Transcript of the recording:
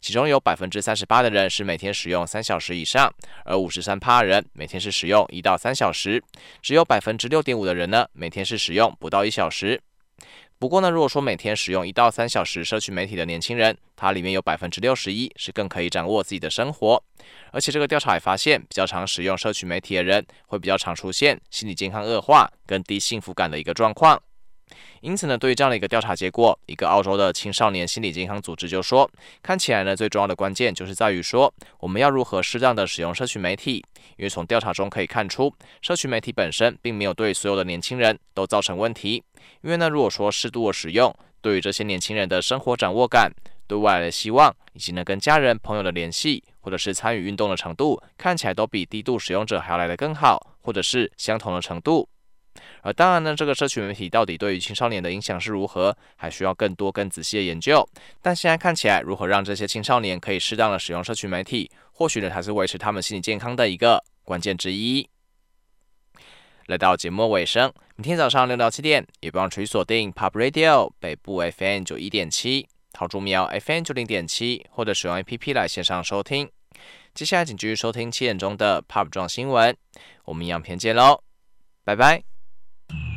其中有38%的人是每天使用3小时以上，而53%的人每天是使用1到3小时，只有6.5%的人呢每天是使用不到1小时。不过呢，如果说每天使用1到3小时社群媒体的年轻人，它里面有61%是更可以掌握自己的生活，而且这个调查也发现，比较常使用社群媒体的人，会比较常出现心理健康恶化跟低幸福感的一个状况。因此呢，对于这样的一个调查结果，一个澳洲的青少年心理健康组织就说，看起来呢，最重要的关键就是在于说，我们要如何适当的使用社群媒体，因为从调查中可以看出，社群媒体本身并没有对所有的年轻人都造成问题，因为呢，如果说适度的使用，对于这些年轻人的生活掌握感、对未来的希望，以及呢跟家人朋友的联系，或者是参与运动的程度，看起来都比低度使用者还要来得更好，或者是相同的程度。而当然呢，这个社群媒体到底对于青少年的影响是如何，还需要更多更仔细的研究。但现在看起来，如何让这些青少年可以适当的使用社群媒体，或许呢才是维持他们心理健康的一个关键之一。来到节目尾声，明天早上6到7点，也不忘持续锁定 Pop Radio 北部 FM 91.7、桃竹苗 FM 90.7，或者使用 APP 来线上收听。接下来请继续收听7点钟的 Pop 撞新闻，我们一样偏见喽，拜拜。